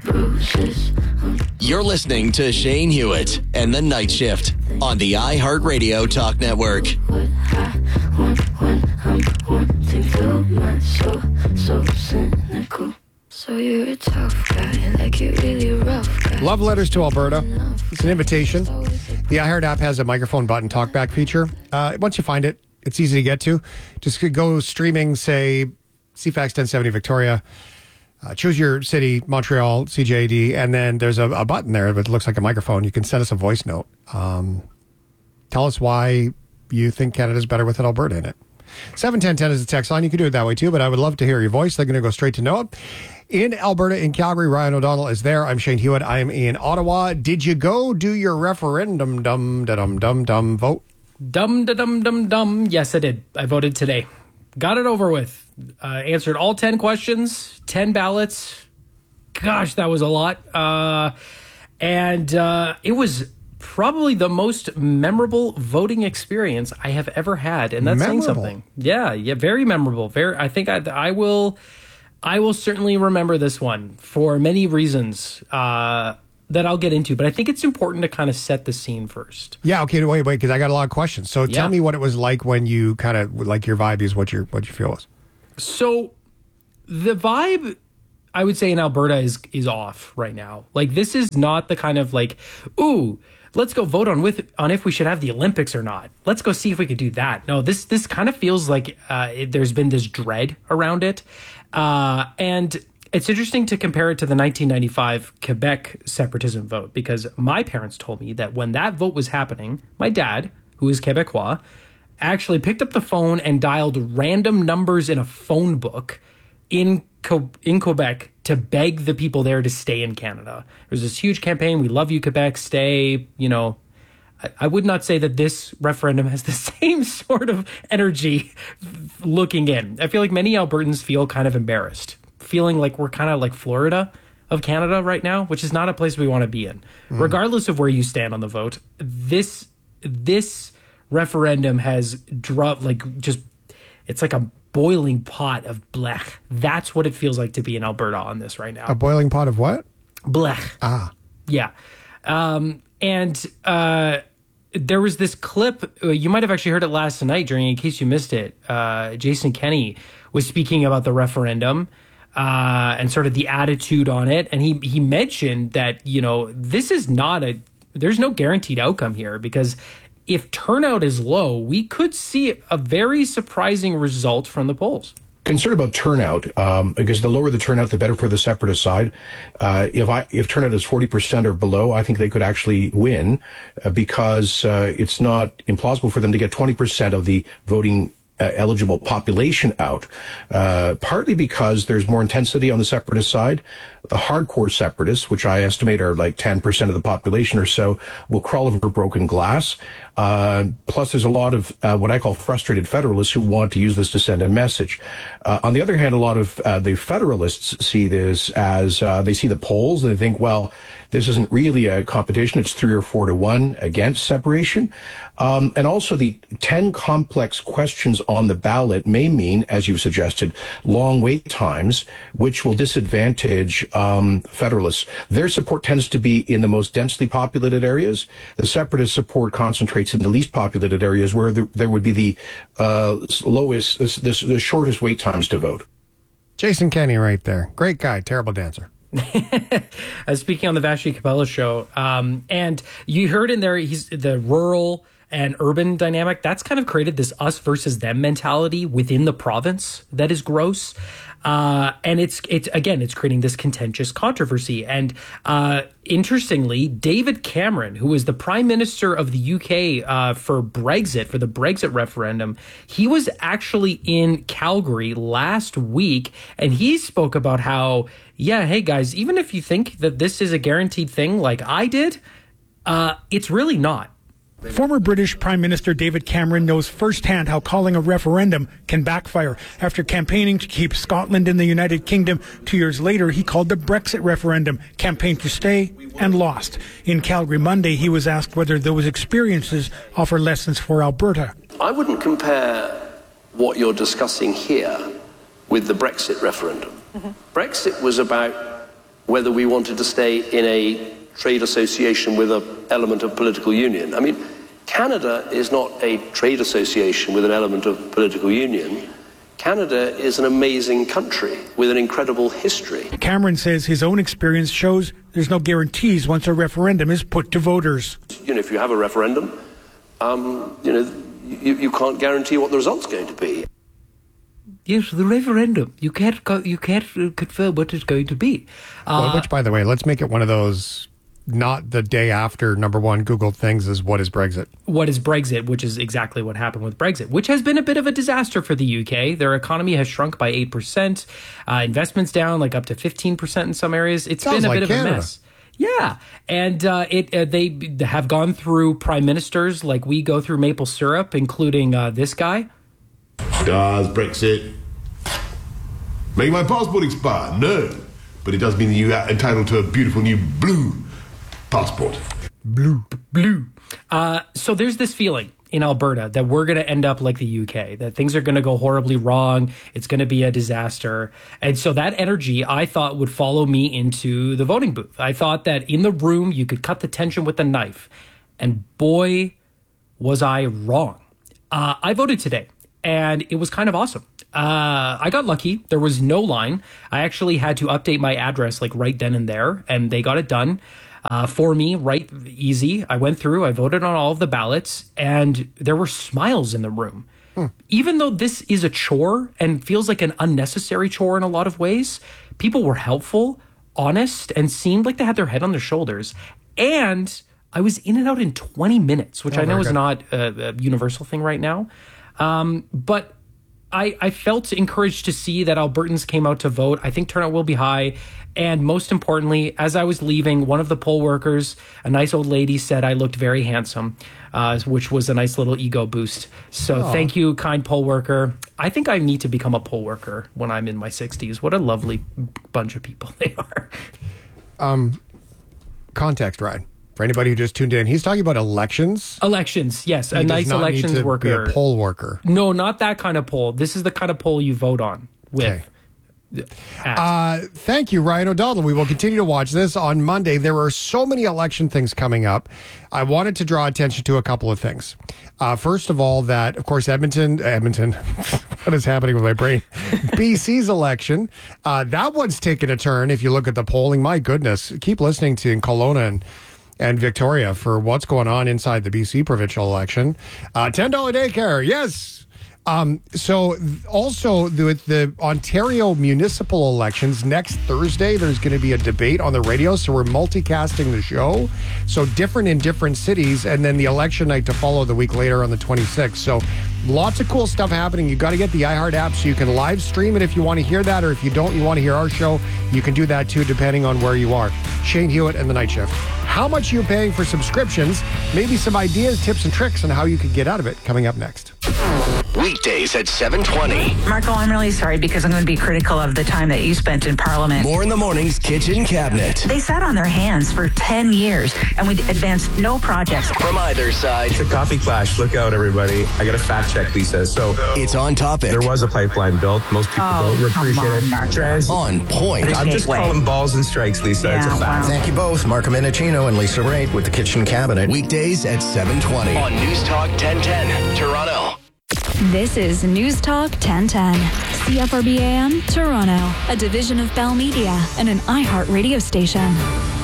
You're listening to Shane Hewitt and the Night Shift on the iHeartRadio Talk Network. So you're a tough guy, like you're really rough guy. Love Letters to Alberta. It's an invitation. The iHeart app has a microphone button talkback feature. Once you find it, it's easy to get to. Just go streaming, say, CFAX 1070 Victoria. Choose your city, Montreal, CJD, and then there's a button there that looks like a microphone. You can send us a voice note. Tell us why you think Canada's better with an Alberta in it. 71010 is the text line. You can do it that way too, but I would love to hear your voice. They're going to go straight to Noah. In Alberta, in Calgary, Ryan O'Donnell is there. I'm Shane Hewitt. I'm in Ottawa. Did you go do your referendum, dum, vote? Dum. Yes, I did. I voted today. Got it over with. Answered all 10 questions, 10 ballots. Gosh, that was a lot. And it was probably the most memorable voting experience I have ever had. And that's saying something. Yeah, very memorable. I think I will certainly remember this one for many reasons that I'll get into. But I think it's important to kind of set the scene first. Yeah, okay, wait, because I got a lot of questions. So tell me what it was like when you kind of, like your vibe is what you feel was. So the vibe, I would say in Alberta is off right now. Like, this is not the kind of like, ooh, let's go vote on if we should have the Olympics or not. Let's go see if we could do that. No, this kind of feels like there's been this dread around it. And it's interesting to compare it to the 1995 Quebec separatism vote, because my parents told me that when that vote was happening, my dad, who is Quebecois, actually picked up the phone and dialed random numbers in a phone book in Quebec to beg the people there to stay in Canada. There was this huge campaign, we love you, Quebec, stay, I would not say that this referendum has the same sort of energy looking in. I feel like many Albertans feel kind of embarrassed, feeling like we're kind of like Florida of Canada right now, which is not a place we want to be in. Regardless of where you stand on the vote, this referendum has dropped, it's like a boiling pot of blech. That's what it feels like to be in Alberta on this right now. A boiling pot of what? Blech. Ah. Yeah. There was this clip, you might have actually heard it last night in case you missed it. Jason Kenney was speaking about the referendum and sort of the attitude on it. And he mentioned that, this is there's no guaranteed outcome here, because if turnout is low, we could see a very surprising result from the polls. Concerned about turnout, because the lower the turnout, the better for the separatist side. If turnout is 40% or below, I think they could actually win, because it's not implausible for them to get 20% of the voting eligible population out, partly because there's more intensity on the separatist side. The hardcore separatists, which I estimate are like 10% of the population or so, will crawl over broken glass. Plus, there's a lot of what I call frustrated federalists who want to use this to send a message. On the other hand, a lot of the federalists see this as they see the polls and they think, well, this isn't really a competition. It's 3 or 4 to 1 against separation. And also the 10 complex questions on the ballot may mean, as you've suggested, long wait times, which will disadvantage federalists. Their support tends to be in the most densely populated areas. The separatist support concentrates in the least populated areas where there would be the the shortest wait times to vote. Jason Kenney right there. Great guy, terrible dancer. Speaking on the Vassy Capella show, and you heard in there, he's the rural and urban dynamic. That's kind of created this us versus them mentality within the province that is gross. And it's creating this contentious controversy. And interestingly, David Cameron, who was the Prime Minister of the UK for the Brexit referendum, he was actually in Calgary last week, and he spoke about how, hey guys, even if you think that this is a guaranteed thing like I did, it's really not. Former British Prime Minister David Cameron knows firsthand how calling a referendum can backfire. After campaigning to keep Scotland in the United Kingdom, 2 years later, he called the Brexit referendum, campaigned to stay, and lost. In Calgary Monday, he was asked whether those experiences offer lessons for Alberta. I wouldn't compare what you're discussing here with the Brexit referendum. Brexit was about whether we wanted to stay in a trade association with an element of political union. I mean, Canada is not a trade association with an element of political union. Canada is an amazing country with an incredible history. Cameron says his own experience shows there's no guarantees once a referendum is put to voters. If you have a referendum, you can't guarantee what the result's going to be. Yes, the referendum. You can't confirm what it's going to be. Which, by the way, let's make it one of those. Not the day after number one Google things is what is Brexit? What is Brexit, which is exactly what happened with Brexit, which has been a bit of a disaster for the UK. Their economy has shrunk by 8%, investments down like up to 15% in some areas. It's been a bit of a mess. Yeah, and they have gone through prime ministers like we go through maple syrup, including this guy. Does Brexit make my passport expire? No, but it does mean that you are entitled to a beautiful new blue passport. Blue. So there's this feeling in Alberta that we're going to end up like the UK, that things are going to go horribly wrong. It's going to be a disaster. And so that energy, I thought, would follow me into the voting booth. I thought that in the room, you could cut the tension with a knife. And boy, was I wrong. I voted today, and it was kind of awesome. I got lucky. There was no line. I actually had to update my address like right then and there, and they got it done. For me, right easy. I went through, I voted on all of the ballots, and there were smiles in the room. Even though this is a chore and feels like an unnecessary chore in a lot of ways, people were helpful, honest, and seemed like they had their head on their shoulders. And I was in and out in 20 minutes, which I know is not a universal thing right now. But I felt encouraged to see that Albertans came out to vote. I think turnout will be high. And most importantly, as I was leaving, one of the poll workers, a nice old lady, said I looked very handsome, which was a nice little ego boost. So Thank you, kind poll worker. I think I need to become a poll worker when I'm in my 60s. What a lovely bunch of people they are. Context, Ryan. For anybody who just tuned in, he's talking about elections. Elections, yes. A nice elections worker. Be a poll worker. No, not that kind of poll. This is the kind of poll you vote on with. Okay. Thank you, Ryan O'Donnell. We will continue to watch this on Monday. There are so many election things coming up. I wanted to draw attention to a couple of things. First of all, that, of course, Edmonton, what is happening with my brain? BC's election. That one's taken a turn. If you look at the polling, my goodness, keep listening to Kelowna and Victoria for what's going on inside the BC provincial election. $10 daycare. Yes. So also the Ontario municipal elections next Thursday, there's going to be a debate on the radio. So we're multicasting the show. So different in different cities. And then the election night to follow the week later on the 26th. So lots of cool stuff happening. You got to get the iHeart app so you can live stream it if you want to hear that. Or if you don't, you want to hear our show, you can do that too, depending on where you are. Shane Hewitt and The Night Shift. How much you're paying for subscriptions, maybe some ideas, tips, and tricks on how you could get out of it coming up next. Weekdays at 7:20. Marco, I'm really sorry because I'm going to be critical of the time that you spent in Parliament. More in the Morning's Kitchen Cabinet. They sat on their hands for 10 years and we advanced no projects. From either side. It's a coffee clash. Look out, everybody. I got to fact check, Lisa. So it's on topic. There was a pipeline built. Most people don't appreciate it. On point. I'm just calling balls and strikes, Lisa. Yeah, it's a fact. wow. Thank you both, Marco Minicino and Lisa Raitt with the Kitchen Cabinet. Weekdays at 7:20 on News Talk 1010 Toronto. This is News Talk 1010. CFRB AM, Toronto, a division of Bell Media and an iHeart radio station.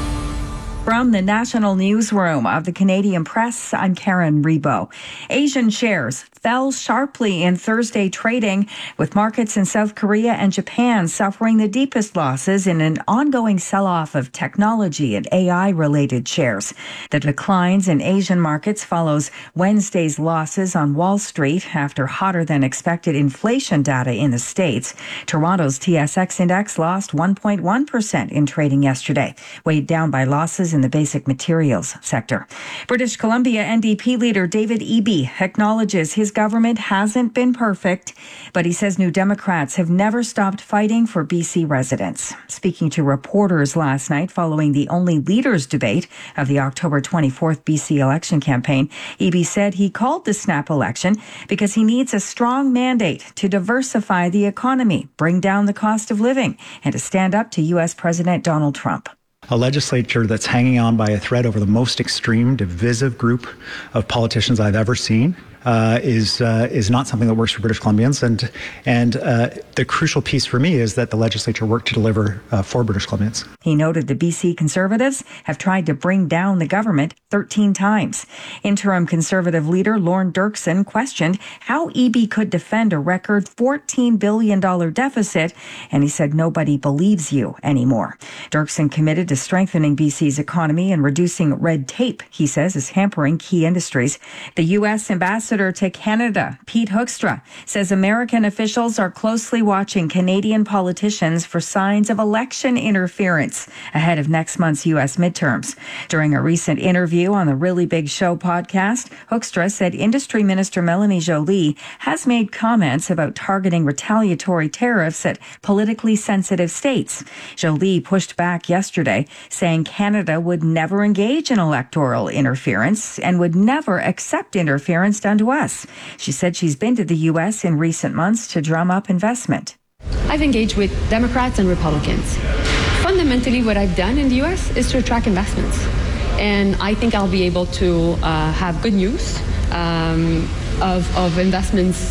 From the National Newsroom of the Canadian Press, I'm Karen Rebo. Asian shares fell sharply in Thursday trading, with markets in South Korea and Japan suffering the deepest losses in an ongoing sell-off of technology and AI-related shares. The declines in Asian markets follows Wednesday's losses on Wall Street after hotter-than-expected inflation data in the States. Toronto's TSX index lost 1.1% in trading yesterday, weighed down by losses in the basic materials sector. British Columbia NDP leader David Eby acknowledges his government hasn't been perfect, but he says New Democrats have never stopped fighting for BC residents. Speaking to reporters last night following the Only Leaders debate of the October 24th BC election campaign, Eby said he called the snap election because he needs a strong mandate to diversify the economy, bring down the cost of living, and to stand up to U.S. President Donald Trump. A legislature that's hanging on by a thread over the most extreme, divisive group of politicians I've ever seen is not something that works for British Columbians. And the crucial piece for me is that the legislature work to deliver for British Columbians. He noted the BC Conservatives have tried to bring down the government 13 times. Interim Conservative leader Lorne Dirksen questioned how Eby could defend a record $14 billion deficit, and he said nobody believes you anymore. Dirksen committed to strengthening BC's economy and reducing red tape, he says, is hampering key industries. The U.S. ambassador to Canada, Pete Hoekstra, says American officials are closely watching Canadian politicians for signs of election interference ahead of next month's U.S. midterms. During a recent interview on the Really Big Show podcast, Hoekstra said Industry Minister Melanie Joly has made comments about targeting retaliatory tariffs at politically sensitive states. Joly pushed back yesterday, saying Canada would never engage in electoral interference and would never accept interference done to us. She said she's been to the U.S. in recent months to drum up investment. I've engaged with Democrats and Republicans. Fundamentally, what I've done in the U.S. is to attract investments. And I think I'll be able to have good news of investments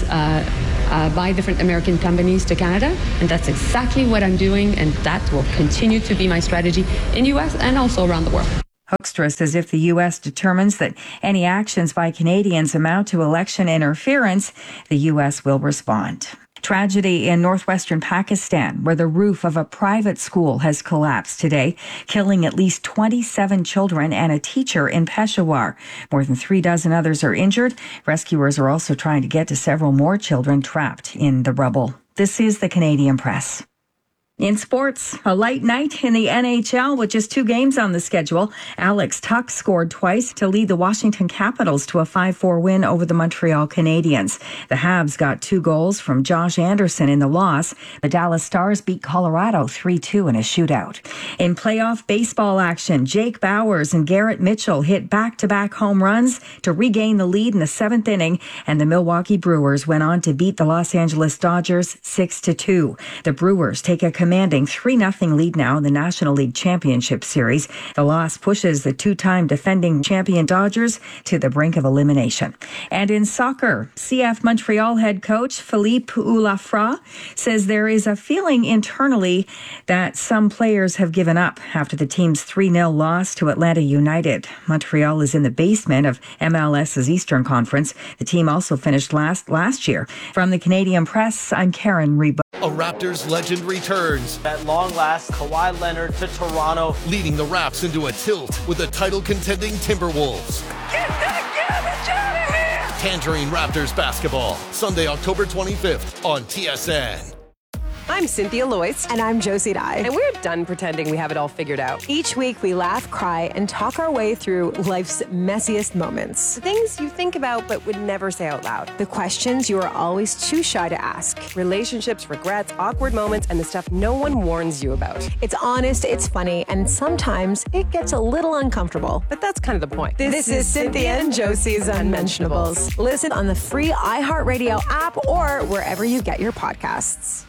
by different American companies to Canada. And that's exactly what I'm doing. And that will continue to be my strategy in the U.S. and also around the world. Hoekstra says if the U.S. determines that any actions by Canadians amount to election interference, the U.S. will respond. Tragedy in northwestern Pakistan, where the roof of a private school has collapsed today, killing at least 27 children and a teacher in Peshawar. More than 36 others are injured. Rescuers are also trying to get to several more children trapped in the rubble. This is the Canadian Press. In sports, a light night in the NHL with just 2 games on the schedule. Alex Tuch scored twice to lead the Washington Capitals to a 5-4 win over the Montreal Canadiens. The Habs got 2 goals from Josh Anderson in the loss. The Dallas Stars beat Colorado 3-2 in a shootout. In playoff baseball action, Jake Bauers and Garrett Mitchell hit back-to-back home runs to regain the lead in the 7th inning, and the Milwaukee Brewers went on to beat the Los Angeles Dodgers 6-2. The Brewers take a commanding 3-0 lead now in the National League Championship Series. The loss pushes the 2-time defending champion Dodgers to the brink of elimination. And in soccer, CF Montreal head coach Philippe Ulafra says there is a feeling internally that some players have given up after the team's 3-0 loss to Atlanta United. Montreal is in the basement of MLS's Eastern Conference. The team also finished last year. From the Canadian Press, I'm Karen Reba. A Raptors legend returns. At long last, Kawhi Leonard to Toronto, leading the Raps into a tilt with the title-contending Timberwolves. Get that garbage out of here! Tangerine Raptors basketball, Sunday, October 25th on TSN. I'm Cynthia Loyce. And I'm Josie Dye. And we're done pretending we have it all figured out. Each week we laugh, cry, and talk our way through life's messiest moments. The things you think about but would never say out loud. The questions you are always too shy to ask. Relationships, regrets, awkward moments, and the stuff no one warns you about. It's honest, it's funny, and sometimes it gets a little uncomfortable. But that's kind of the point. This is Cynthia and Josie's Unmentionables. Listen on the free iHeartRadio app or wherever you get your podcasts.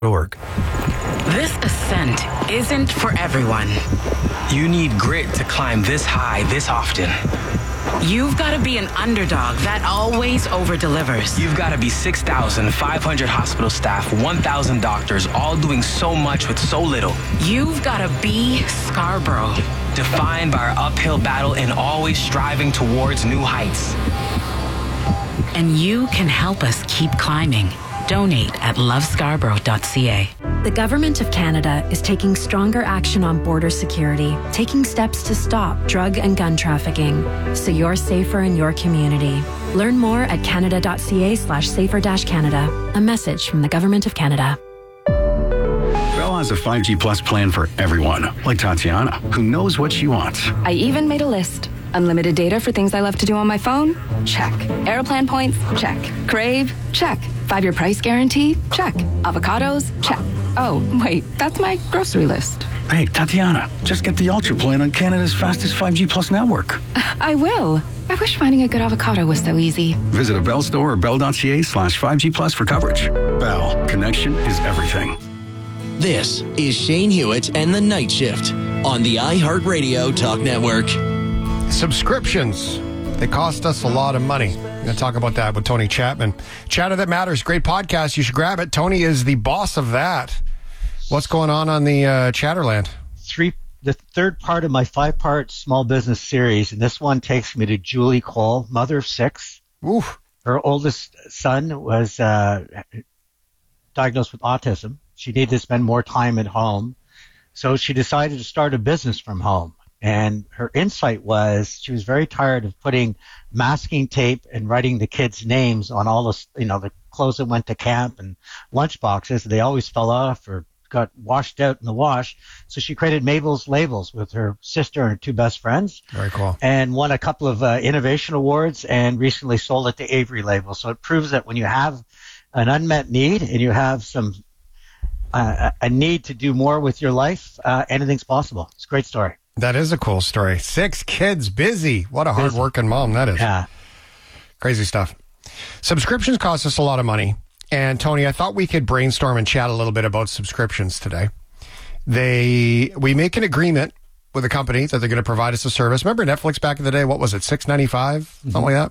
This ascent isn't for everyone. You need grit to climb this high this often. You've got to be an underdog that always over-delivers. You've got to be 6,500 hospital staff, 1,000 doctors, all doing so much with so little. You've got to be Scarborough. Defined by our uphill battle and always striving towards new heights. And you can help us keep climbing. Donate at lovescarborough.ca. The Government of Canada is taking stronger action on border security, taking steps to stop drug and gun trafficking, so you're safer in your community. Learn more at canada.ca/safer-canada. A message from the Government of Canada. Bell has a 5G Plus plan for everyone, like Tatiana, who knows what she wants. I even made a list Unlimited data for things I love to do on my phone? Check. Aeroplan points? Check. Crave? Check. 5-year price guarantee? Check. Avocados? Check. Oh, wait, that's my grocery list. Hey, Tatiana, just get the Ultra plan on Canada's fastest 5G Plus network. I will. I wish finding a good avocado was so easy. Visit a Bell store or bell.ca/5G Plus for coverage. Bell, connection is everything. This is Shane Hewitt and the Night Shift on the iHeartRadio Talk Network. Subscriptions. They cost us a lot of money. I'm going to talk about that with Tony Chapman. Chatter That Matters, great podcast. You should grab it. Tony is the boss of that. What's going on the Chatterland? The third part of my 5-part small business series, and this one takes me to Julie Cole, mother of 6. Oof. Her oldest son was diagnosed with autism. She needed to spend more time at home, so she decided to start a business from home. And her insight was she was very tired of putting masking tape and writing the kids' names on all the clothes that went to camp and lunch boxes. They always fell off or got washed out in the wash. So she created Mabel's Labels with her sister and her 2 best friends. Very cool. And won a couple of innovation awards and recently sold it to Avery Labels. So it proves that when you have an unmet need and you have some a need to do more with your life, anything's possible. It's a great story. That is a cool story. 6 kids, busy. What a hard-working mom that is. Yeah. Crazy stuff. Subscriptions cost us a lot of money. And, Tony, I thought we could brainstorm and chat a little bit about subscriptions today. We make an agreement with a company that they're going to provide us a service. Remember Netflix back in the day? What was it, $6.95? Something like that?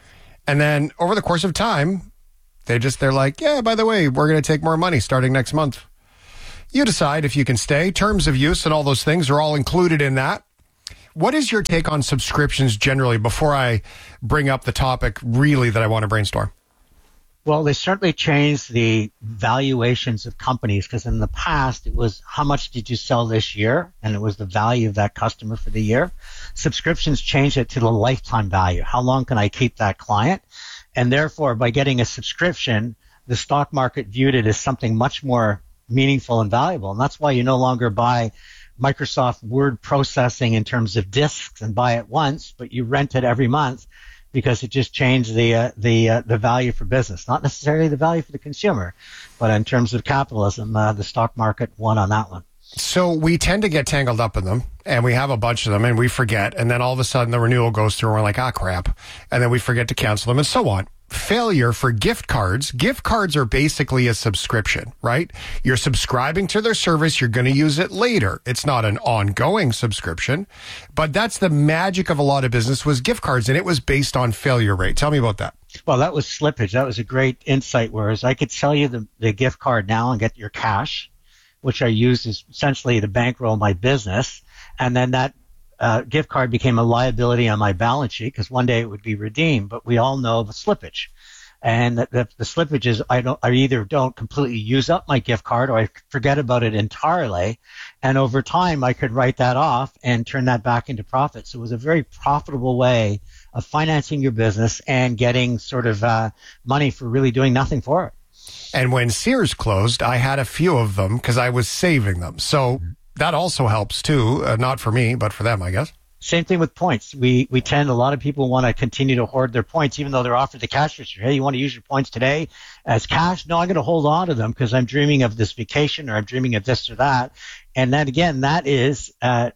And then over the course of time, they're like, yeah, by the way, we're going to take more money starting next month. You decide if you can stay. Terms of use and all those things are all included in that. What is your take on subscriptions generally before I bring up the topic really that I want to brainstorm? Well, they certainly changed the valuations of companies because in the past it was how much did you sell this year, and it was the value of that customer for the year. Subscriptions changed it to the lifetime value. How long can I keep that client? And therefore, by getting a subscription, the stock market viewed it as something much more meaningful and valuable. And that's why you no longer buy Microsoft Word processing in terms of disks and buy it once, but you rent it every month because it just changed the value for business. Not necessarily the value for the consumer, but in terms of capitalism, the stock market won on that one. So we tend to get tangled up in them, and we have a bunch of them, and we forget, and then all of a sudden the renewal goes through, and we're like, crap, and then we forget to cancel them, and so on. Failure for gift cards. Gift cards are basically a subscription, right? You're subscribing to their service. You're going to use it later. It's not an ongoing subscription, but that's the magic of a lot of business was gift cards, and it was based on failure rate. Tell me about that. Well, that was slippage. That was a great insight, whereas I could sell you the gift card now and get your cash, which I use as essentially to bankroll my business, and then that gift card became a liability on my balance sheet because one day it would be redeemed. But we all know the slippage, and the slippage is I either don't completely use up my gift card or I forget about it entirely, and over time I could write that off and turn that back into profit. So it was a very profitable way of financing your business and getting sort of money for really doing nothing for it. And when Sears closed, I had a few of them because I was saving them. So that also helps too, not for me, but for them, I guess. Same thing with points. A lot of people want to continue to hoard their points, even though they're offered the cash register. Hey, you want to use your points today as cash? No, I'm going to hold on to them because I'm dreaming of this vacation or I'm dreaming of this or that. And then again, that is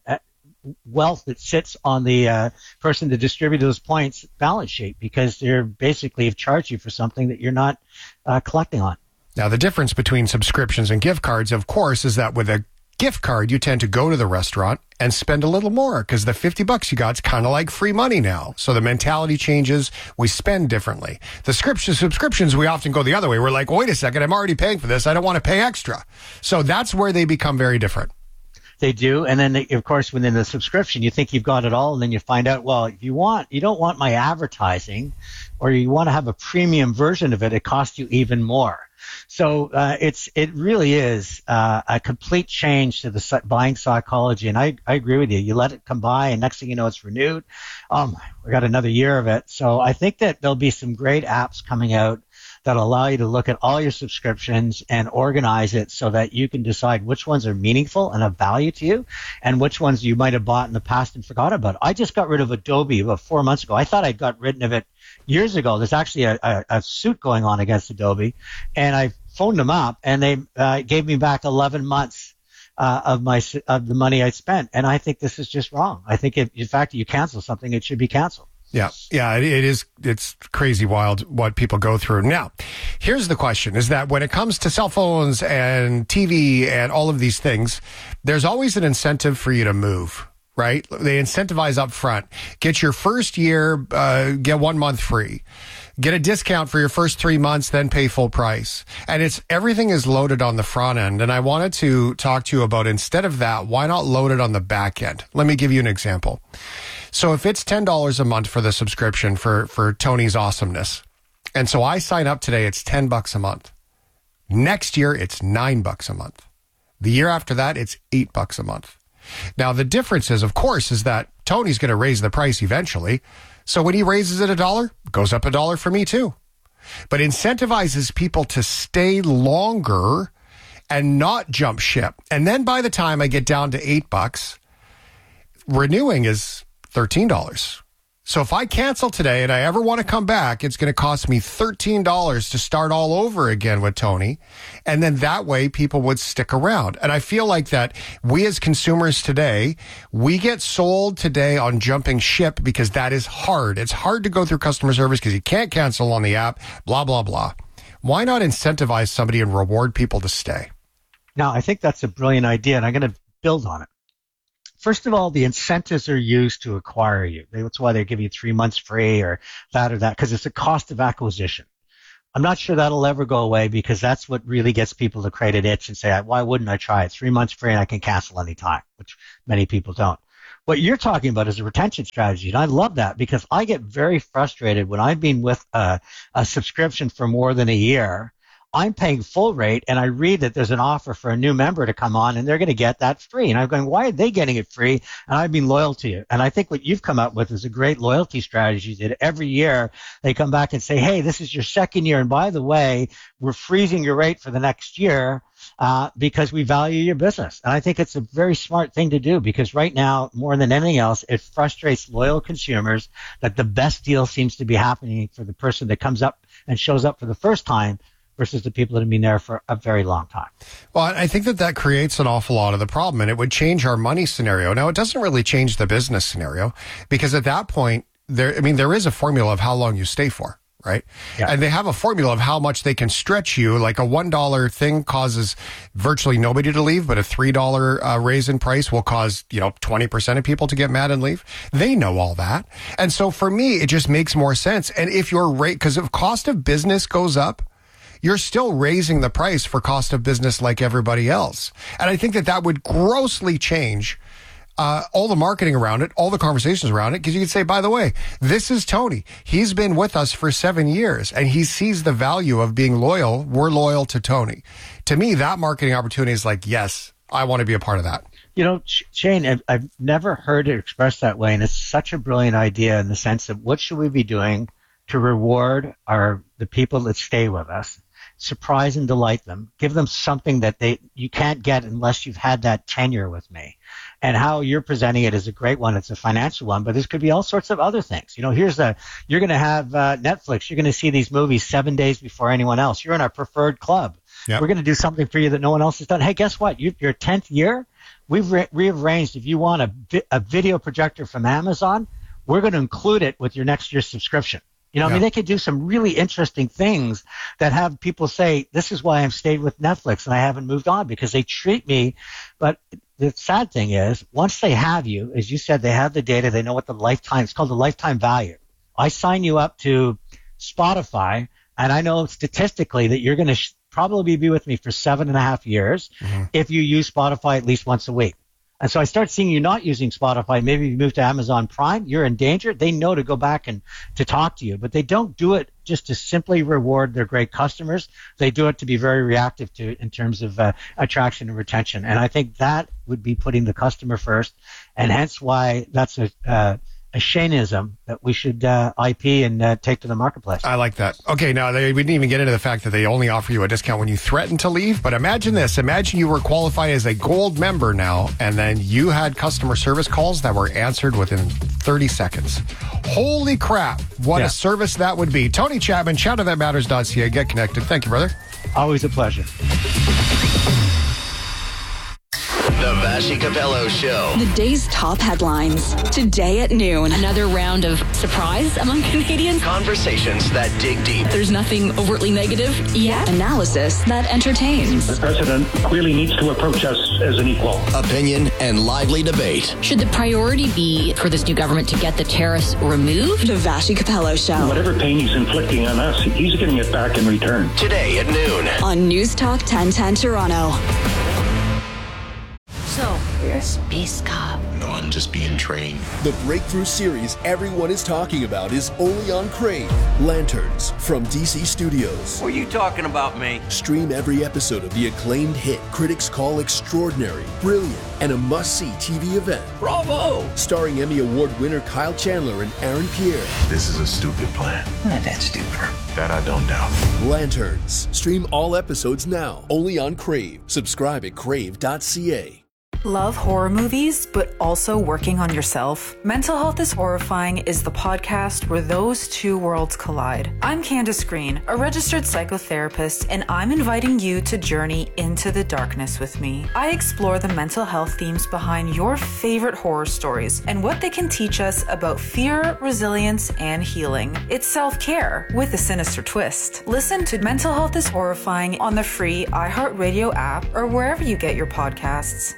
wealth that sits on the person to distribute those points balance sheet because they're basically have charged you for something that you're not collecting on. Now, the difference between subscriptions and gift cards, of course, is that with a gift card, you tend to go to the restaurant and spend a little more because the $50 you got is kind of like free money now. So the mentality changes. We spend differently. The subscriptions, we often go the other way. We're like, wait a second, I'm already paying for this. I don't want to pay extra. So that's where they become very different. They do. And then, of course, within the subscription, you think you've got it all. And then you find out, well, if you don't want my advertising or you want to have a premium version of it, it costs you even more. So it really is a complete change to the buying psychology. And I agree with you. You let it come by and next thing you know, it's renewed. We got another year of it. So I think that there'll be some great apps coming out that allow you to look at all your subscriptions and organize it so that you can decide which ones are meaningful and of value to you and which ones you might have bought in the past and forgot about. I just got rid of Adobe about 4 months ago. I thought I'd got rid of it years ago. There's actually a suit going on against Adobe, and I phoned them up, and they gave me back 11 months of the money I spent. And I think this is just wrong. I think if, in fact, you cancel something, it should be canceled. Yeah, it is. It's crazy wild what people go through. Now, here's the question, is that when it comes to cell phones and TV and all of these things, there's always an incentive for you to move, right? They incentivize up front. Get your first year, get 1 month free. Get a discount for your first 3 months, then pay full price. And everything is loaded on the front end. And I wanted to talk to you about, instead of that, why not load it on the back end? Let me give you an example. So if it's $10 a month for the subscription for Tony's Awesomeness, and so I sign up today, it's $10 a month. Next year, it's $9 a month. The year after that, it's $8 a month. Now, the difference is, of course, is that Tony's going to raise the price eventually. So when he raises it $1, it goes up $1 for me too. But incentivizes people to stay longer and not jump ship. And then by the time I get down to $8, renewing is $13. So if I cancel today and I ever want to come back, it's going to cost me $13 to start all over again with Tony. And then that way people would stick around. And I feel like that we as consumers today, we get sold today on jumping ship because that is hard. It's hard to go through customer service because you can't cancel on the app, blah, blah, blah. Why not incentivize somebody and reward people to stay? Now, I think that's a brilliant idea, and I'm going to build on it. First of all, the incentives are used to acquire you. That's why they give you 3 months free or that, because it's a cost of acquisition. I'm not sure that'll ever go away because that's what really gets people to create an itch and say, why wouldn't I try it? 3 months free and I can cancel anytime, which many people don't. What you're talking about is a retention strategy, and I love that because I get very frustrated when I've been with a subscription for more than a year. I'm paying full rate, and I read that there's an offer for a new member to come on, and they're going to get that free. And I'm going, why are they getting it free? And I've been loyal to you. And I think what you've come up with is a great loyalty strategy that every year they come back and say, hey, this is your second year, and by the way, we're freezing your rate for the next year because we value your business. And I think it's a very smart thing to do because right now, more than anything else, it frustrates loyal consumers that the best deal seems to be happening for the person that comes up and shows up for the first time versus the people that have been there for a very long time. Well, I think that creates an awful lot of the problem, and it would change our money scenario. Now, it doesn't really change the business scenario because at that point, there is a formula of how long you stay for, right? Yeah. And they have a formula of how much they can stretch you. Like a $1 thing causes virtually nobody to leave, but a $3 raise in price will cause, 20% of people to get mad and leave. They know all that. And so for me, it just makes more sense. And if your rate, because if cost of business goes up, you're still raising the price for cost of business like everybody else. And I think that would grossly change all the marketing around it, all the conversations around it, because you could say, by the way, this is Tony. He's been with us for 7 years, and he sees the value of being loyal. We're loyal to Tony. To me, that marketing opportunity is like, yes, I want to be a part of that. Shane, I've never heard it expressed that way, and it's such a brilliant idea in the sense of what should we be doing to reward the people that stay with us, surprise and delight them, give them something that you can't get unless you've had that tenure with me. And how you're presenting it is a great one. It's a financial one, but this could be all sorts of other things. You're going to have Netflix. You're going to see these movies 7 days before anyone else. You're in our preferred club. Yep. We're going to do something for you that no one else has done. Hey, guess what? Your 10th year, we've rearranged. If you want a video projector from Amazon, we're going to include it with your next year's subscription. They could do some really interesting things that have people say, this is why I've stayed with Netflix and I haven't moved on because they treat me. But the sad thing is, once they have you, as you said, they have the data, they know what it's called the lifetime value. I sign you up to Spotify, and I know statistically that you're going to probably be with me for 7.5 years if you use Spotify at least once a week. And so I start seeing you not using Spotify. Maybe you move to Amazon Prime. You're in danger. They know to go back and to talk to you. But they don't do it just to simply reward their great customers. They do it to be very reactive to in terms of attraction and retention. And I think that would be putting the customer first. And hence why that's a Shaneism that we should IP and take to the marketplace. I like that. Okay, now we didn't even get into the fact that they only offer you a discount when you threaten to leave. But imagine this. Imagine you were qualified as a gold member now, and then you had customer service calls that were answered within 30 seconds. Holy crap. What a service that would be. Tony Chapman, shoutoutthatmatters.ca. Get connected. Thank you, brother. Always a pleasure. The Vashi Capello Show. The day's top headlines. Today at noon. Another round of surprise among Canadians. Conversations that dig deep. There's nothing overtly negative yet. Analysis that entertains. The president clearly needs to approach us as an equal. Opinion and lively debate. Should the priority be for this new government to get the tariffs removed? The Vashi Capello Show. Whatever pain he's inflicting on us, he's getting it back in return. Today at noon. On News Talk 1010 Toronto. So, you're a space cop. No, I'm just being trained. The breakthrough series everyone is talking about is only on Crave. Lanterns from DC Studios. Were you talking about me? Stream every episode of the acclaimed hit critics call extraordinary, brilliant, and a must-see TV event. Bravo! Starring Emmy Award winner Kyle Chandler and Aaron Pierre. This is a stupid plan. Not that stupid. That I don't doubt. Lanterns. Stream all episodes now, only on Crave. Subscribe at crave.ca. Love horror movies, but also working on yourself? Mental Health is Horrifying is the podcast where those two worlds collide. I'm Candace Green, a registered psychotherapist, and I'm inviting you to journey into the darkness with me. I explore the mental health themes behind your favorite horror stories and what they can teach us about fear, resilience, and healing. It's self-care with a sinister twist. Listen to Mental Health is Horrifying on the free iHeartRadio app or wherever you get your podcasts.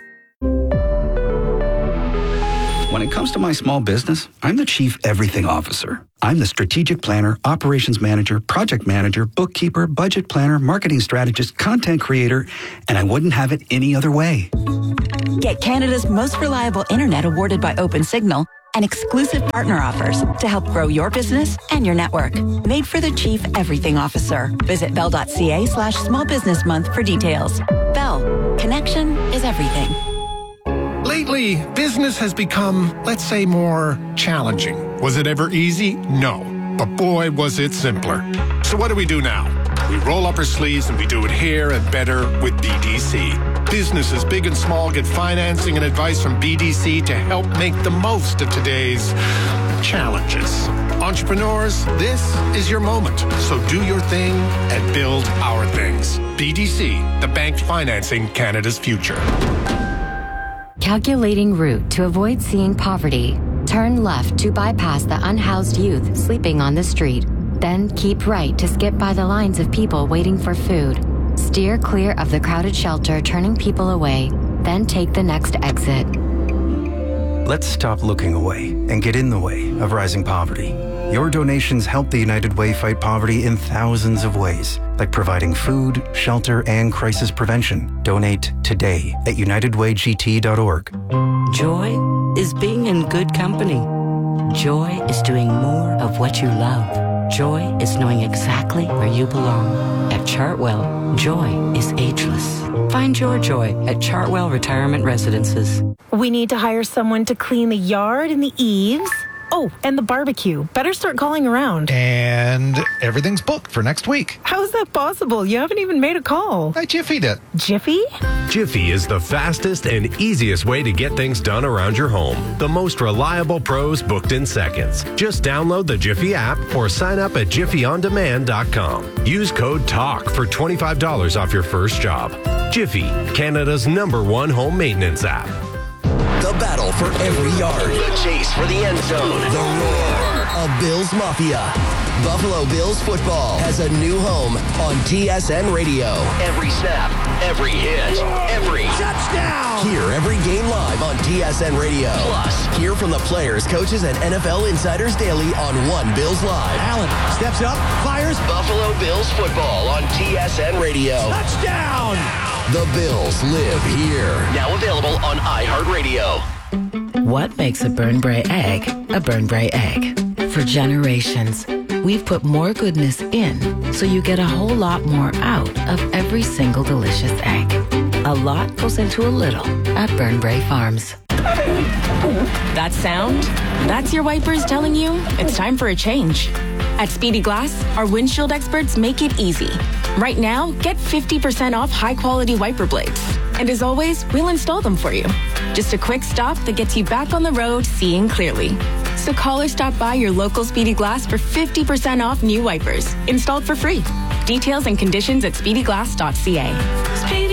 When it comes to my small business, I'm the Chief Everything Officer. I'm the strategic planner, operations manager, project manager, bookkeeper, budget planner, marketing strategist, content creator, and I wouldn't have it any other way. Get Canada's most reliable internet awarded by OpenSignal and exclusive partner offers to help grow your business and your network. Made for the Chief Everything Officer. Visit bell.ca/small business month for details. Bell, connection is everything. Lately, business has become, let's say, more challenging. Was it ever easy? No. But boy, was it simpler. So what do we do now? We roll up our sleeves and we do it here and better with BDC. Businesses big and small get financing and advice from BDC to help make the most of today's challenges. Entrepreneurs, this is your moment. So do your thing and build our things. BDC, the bank financing Canada's future. Calculating route to avoid seeing poverty. Turn left to bypass the unhoused youth sleeping on the street. Then keep right to skip by the lines of people waiting for food. Steer clear of the crowded shelter turning people away. Then take the next exit. Let's stop looking away and get in the way of rising poverty. Your donations help the United Way fight poverty in thousands of ways, like providing food, shelter, and crisis prevention. Donate today at unitedwaygt.org. Joy is being in good company. Joy is doing more of what you love. Joy is knowing exactly where you belong. At Chartwell, joy is ageless. Find your joy at Chartwell Retirement Residences. We need to hire someone to clean the yard and the eaves. Oh, and the barbecue. Better start calling around. And everything's booked for next week. How is that possible? You haven't even made a call. I Jiffy'd it. Jiffy? Jiffy is the fastest and easiest way to get things done around your home. The most reliable pros booked in seconds. Just download the Jiffy app or sign up at jiffyondemand.com. Use code TALK for $25 off your first job. Jiffy, Canada's #1 home maintenance app. The battle for every yard. The chase for the end zone. The roar of Bills Mafia. Buffalo Bills football has a new home on TSN Radio. Every snap, every hit, every touchdown. Hear every game live on TSN Radio. Plus, hear from the players, coaches, and NFL insiders daily on One Bills Live. Allen steps up, fires. Buffalo Bills football on TSN Radio. Touchdown! The Bills live here. Now available on iHeartRadio. What makes a Burn Bray egg a Burn Bray egg? For generations, we've put more goodness in so you get a whole lot more out of every single delicious egg. A lot goes into a little at Burn Bray Farms. That sound? That's your wipers telling you it's time for a change. At Speedy Glass, our windshield experts make it easy. Right now, get 50% off high-quality wiper blades. And as always, we'll install them for you. Just a quick stop that gets you back on the road seeing clearly. So call or stop by your local Speedy Glass for 50% off new wipers, installed for free. Details and conditions at speedyglass.ca.